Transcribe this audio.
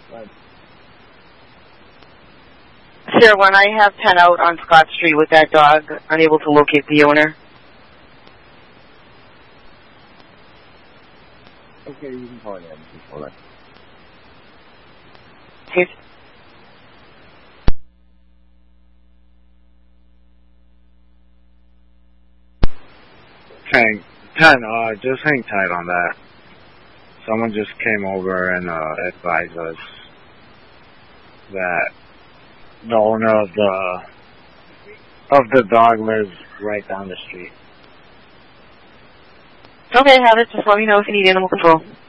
Sir, when I have 10 out on Scott Street with that dog, unable to locate the owner. Okay, you can call it in. Hold on. Okay. Hang, 10, just hang tight on that. Someone just came over and advised us that the owner of the dog lives right down the street. Okay, have it. Just let me know if you need animal control.